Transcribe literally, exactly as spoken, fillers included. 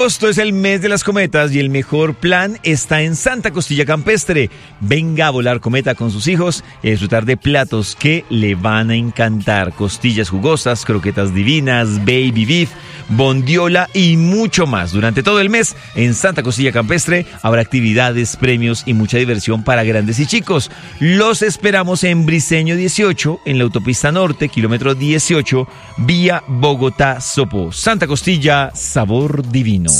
Agosto es el mes de las cometas y el mejor plan está en Santa Costilla Campestre. Venga a volar cometa con sus hijos y a disfrutar de platos que le van a encantar. Costillas jugosas, croquetas divinas, baby beef, bondiola y mucho más. Durante todo el mes en Santa Costilla Campestre habrá actividades, premios y mucha diversión para grandes y chicos. Los esperamos en Briceño dieciocho, en la autopista norte, kilómetro dieciocho, vía Bogotá-Sopó. Santa Costilla, sabor divino.